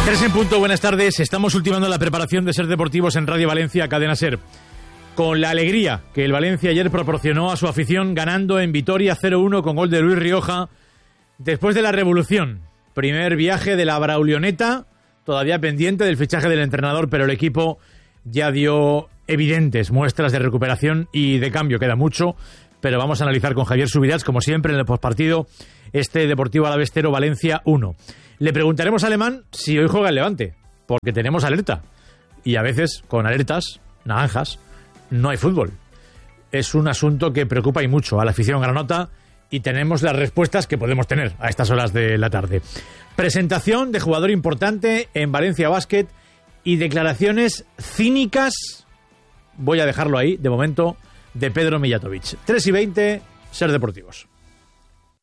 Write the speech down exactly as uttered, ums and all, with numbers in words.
Tres en punto, buenas tardes. Estamos ultimando la preparación de Ser Deportivos en Radio Valencia, Cadena Ser. Con la alegría que el Valencia ayer proporcionó a su afición ganando en Vitoria cero uno con gol de Luis Rioja después de la revolución. Primer viaje de la Braulioneta, todavía pendiente del fichaje del entrenador, pero el equipo ya dio evidentes muestras de recuperación y de cambio. Queda mucho, pero vamos a analizar con Javier Subirats, como siempre, en el postpartido, este Deportivo Alavés cero, Valencia uno. Le preguntaremos a Alemán si hoy juega el Levante, porque tenemos alerta. Y a veces, con alertas naranjas, no hay fútbol. Es un asunto que preocupa y mucho a la afición granota y tenemos las respuestas que podemos tener a estas horas de la tarde. Presentación de jugador importante en Valencia Basket y declaraciones cínicas, voy a dejarlo ahí, de momento, de Pedro Mijatovic. tres y veinte, Ser Deportivos.